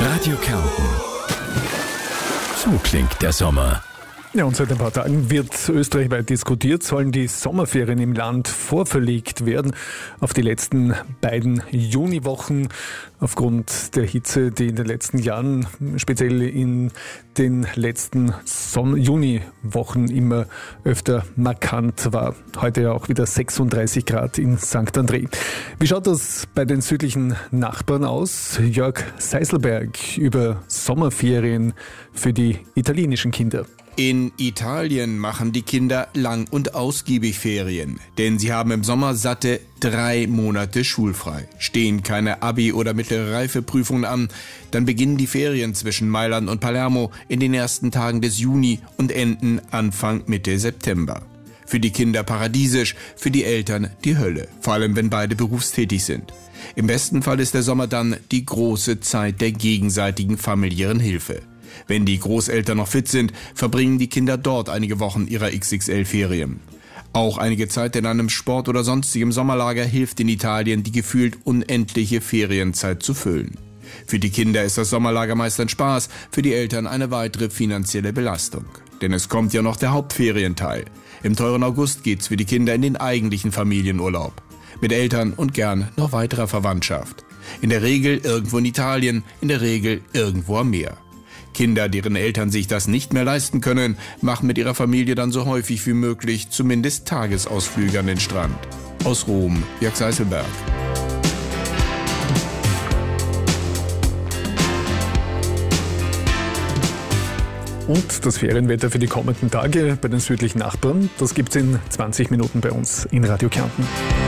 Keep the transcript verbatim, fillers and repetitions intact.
Radio Kärnten. So klingt der Sommer. Ja, und seit ein paar Tagen wird österreichweit diskutiert, sollen die Sommerferien im Land vorverlegt werden auf die letzten beiden Juniwochen aufgrund der Hitze, die in den letzten Jahren, speziell in den letzten Son- Juniwochen immer öfter markant war. Heute ja auch wieder sechsunddreißig Grad in Sankt André. Wie schaut das bei den südlichen Nachbarn aus? Jörg Seiselberg über Sommerferien für die italienischen Kinder. In Italien machen die Kinder lang und ausgiebig Ferien, denn sie haben im Sommer satte drei Monate schulfrei. Stehen keine Abi- oder mittlere Reifeprüfungen an, dann beginnen die Ferien zwischen Mailand und Palermo in den ersten Tagen des Juni und enden Anfang Mitte September. Für die Kinder paradiesisch, für die Eltern die Hölle, vor allem wenn beide berufstätig sind. Im besten Fall ist der Sommer dann die große Zeit der gegenseitigen familiären Hilfe. Wenn die Großeltern noch fit sind, verbringen die Kinder dort einige Wochen ihrer X X L-Ferien. Auch einige Zeit in einem Sport- oder sonstigem Sommerlager hilft in Italien, die gefühlt unendliche Ferienzeit zu füllen. Für die Kinder ist das Sommerlager meist ein Spaß, für die Eltern eine weitere finanzielle Belastung. Denn es kommt ja noch der Hauptferienteil. Im teuren August geht's für die Kinder in den eigentlichen Familienurlaub. Mit Eltern und gern noch weiterer Verwandtschaft. In der Regel irgendwo in Italien, in der Regel irgendwo am Meer. Kinder, deren Eltern sich das nicht mehr leisten können, machen mit ihrer Familie dann so häufig wie möglich zumindest Tagesausflüge an den Strand. Aus Rom, Jörg Seiselberg. Und das Ferienwetter für die kommenden Tage bei den südlichen Nachbarn, das gibt's in zwanzig Minuten bei uns in Radio Kärnten.